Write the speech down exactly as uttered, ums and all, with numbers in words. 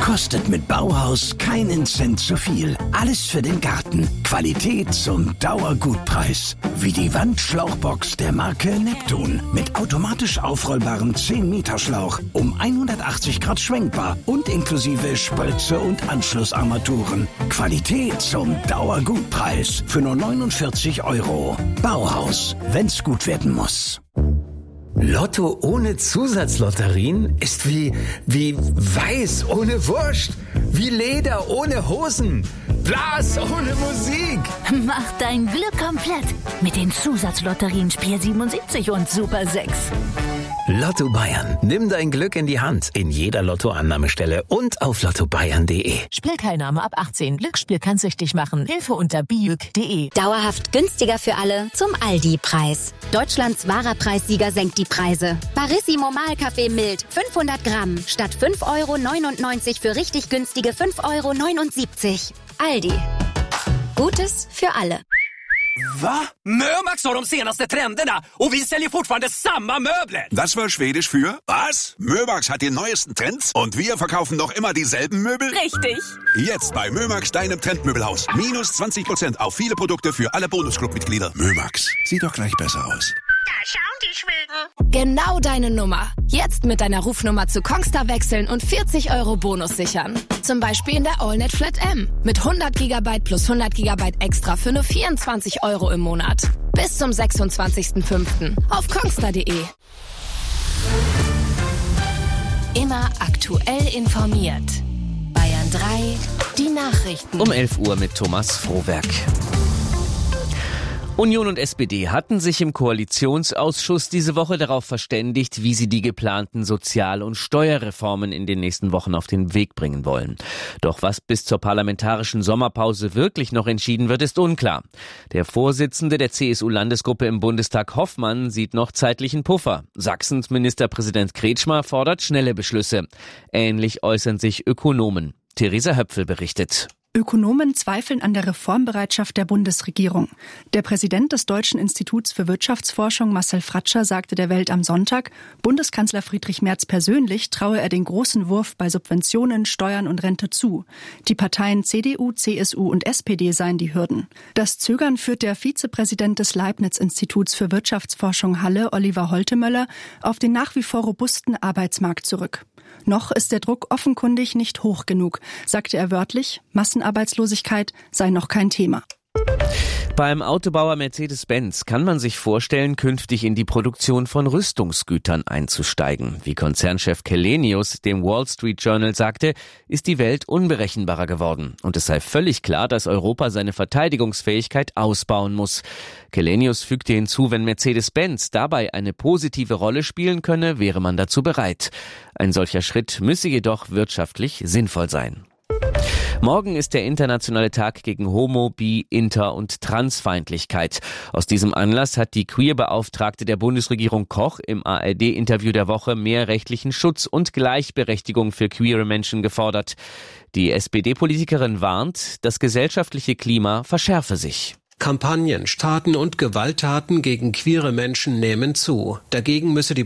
Kostet mit Bauhaus keinen Cent zu viel. Alles für den Garten. Qualität zum Dauergutpreis. Wie die Wandschlauchbox der Marke Neptun. Mit automatisch aufrollbarem zehn Meter Schlauch. Um hundertachtzig Grad schwenkbar. Und inklusive Spritze und Anschlussarmaturen. Qualität zum Dauergutpreis. Für nur neunundvierzig Euro. Bauhaus. Wenn's gut werden muss. Lotto ohne Zusatzlotterien ist wie, wie Weiß ohne Wurst, wie Leder ohne Hosen, Blas ohne Musik. Mach dein Glück komplett mit den Zusatzlotterien Spiel siebenundsiebzig und Super sechs. Lotto Bayern. Nimm dein Glück in die Hand. In jeder Lottoannahmestelle und auf lotto bayern punkt de. Spielteilnahme ab achtzehn. Glücksspiel kann süchtig machen. Hilfe unter biüg punkt de. Dauerhaft günstiger für alle zum Aldi-Preis. Deutschlands wahrer Preissieger senkt die Preise. Barissimo Mahlkaffee mild fünfhundert Gramm statt fünf Euro neunundneunzig für richtig günstige fünf Euro neunundsiebzig. Aldi. Gutes für alle. Va? Mömax har de senaste trenderna och vi säljer fortfarande samma möbler. Das war Schwedisch für was? Mömax hat die neuesten Trends und wir verkaufen noch immer dieselben Möbel? Richtig. Jetzt bei Mömax, deinem Trendmöbelhaus. Minus zwanzig Prozent auf viele Produkte für alle Bonusclub-Mitglieder. Mömax, sieht doch gleich besser aus. Da schauen die Schweden. Genau deine Nummer. Jetzt mit deiner Rufnummer zu Kongstar wechseln und vierzig Euro Bonus sichern. Zum Beispiel in der AllNet Flat M. Mit hundert Gigabyte plus hundert Gigabyte extra für nur vierundzwanzig Euro im Monat. Bis zum sechsundzwanzigsten fünften auf kongstar punkt de. Immer aktuell informiert. Bayern drei, die Nachrichten. Um elf Uhr mit Thomas Frohwerk. Union und S P D hatten sich im Koalitionsausschuss diese Woche darauf verständigt, wie sie die geplanten Sozial- und Steuerreformen in den nächsten Wochen auf den Weg bringen wollen. Doch was bis zur parlamentarischen Sommerpause wirklich noch entschieden wird, ist unklar. Der Vorsitzende der C S U-Landesgruppe im Bundestag, Hoffmann, sieht noch zeitlichen Puffer. Sachsens Ministerpräsident Kretschmer fordert schnelle Beschlüsse. Ähnlich äußern sich Ökonomen. Theresa Höpfel berichtet. Ökonomen zweifeln an der Reformbereitschaft der Bundesregierung. Der Präsident des Deutschen Instituts für Wirtschaftsforschung, Marcel Fratscher, sagte der Welt am Sonntag, Bundeskanzler Friedrich Merz persönlich traue er den großen Wurf bei Subventionen, Steuern und Rente zu. Die Parteien C D U, C S U und S P D seien die Hürden. Das Zögern führt der Vizepräsident des Leibniz-Instituts für Wirtschaftsforschung Halle, Oliver Holtemöller, auf den nach wie vor robusten Arbeitsmarkt zurück. Noch ist der Druck offenkundig nicht hoch genug, sagte er wörtlich, Massenarbeitslosigkeit sei noch kein Thema. Beim Autobauer Mercedes-Benz kann man sich vorstellen, künftig in die Produktion von Rüstungsgütern einzusteigen. Wie Konzernchef Källenius dem Wall Street Journal sagte, ist die Welt unberechenbarer geworden. Und es sei völlig klar, dass Europa seine Verteidigungsfähigkeit ausbauen muss. Källenius fügte hinzu, wenn Mercedes-Benz dabei eine positive Rolle spielen könne, wäre man dazu bereit. Ein solcher Schritt müsse jedoch wirtschaftlich sinnvoll sein. Morgen ist der internationale Tag gegen Homo-, Bi-, Inter- und Transfeindlichkeit. Aus diesem Anlass hat die Queer-Beauftragte der Bundesregierung Koch im A R D-Interview der Woche mehr rechtlichen Schutz und Gleichberechtigung für queere Menschen gefordert. Die S P D-Politikerin warnt, das gesellschaftliche Klima verschärfe sich. Kampagnen, Taten und Gewalttaten gegen queere Menschen nehmen zu. Dagegen müsse die